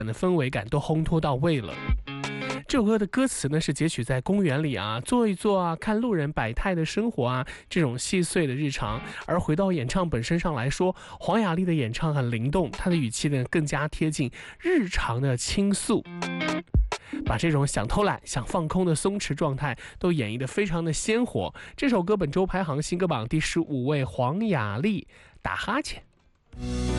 的氛围感都烘托到位了。这首歌的歌词呢是截取在公园里坐一坐看路人百态的生活这种细碎的日常。而回到演唱本身上来说，黄雅莉的演唱很灵动，她的语气呢更加贴近日常的倾诉，把这种想偷懒想放空的松弛状态都演绎得非常的鲜活。这首歌本周排行新歌榜第15位，黄雅莉打哈欠。